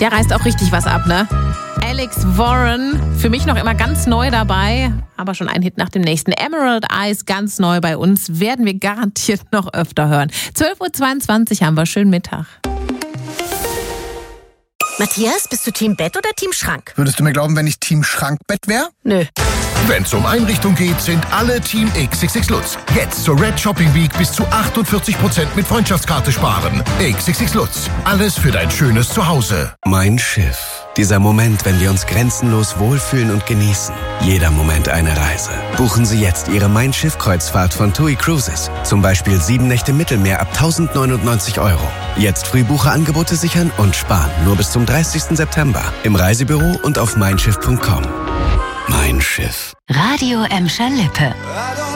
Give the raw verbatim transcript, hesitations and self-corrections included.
Der reißt auch richtig was ab, ne? Alex Warren, für mich noch immer ganz neu dabei, aber schon ein Hit nach dem nächsten. Emerald Eyes, ganz neu bei uns, werden wir garantiert noch öfter hören. zwölf Uhr zweiundzwanzig haben wir, schönen Mittag. Matthias, bist du Team Bett oder Team Schrank? Würdest du mir glauben, wenn ich Team Schrankbett wäre? Nö. Wenn es um Einrichtung geht, sind alle Team X X X Lutz. Jetzt zur Red Shopping Week bis zu achtundvierzig Prozent mit Freundschaftskarte sparen. X X X Lutz. Alles für dein schönes Zuhause. Mein Schiff. Dieser Moment, wenn wir uns grenzenlos wohlfühlen und genießen. Jeder Moment eine Reise. Buchen Sie jetzt Ihre Mein Schiff-Kreuzfahrt von TUI Cruises. Zum Beispiel sieben Nächte Mittelmeer ab tausendneunundneunzig Euro. Jetzt Frühbucherangebote sichern und sparen. Nur bis zum dreißigsten September. Im Reisebüro und auf mein schiff punkt com. Mein Schiff. Radio Emscher Lippe.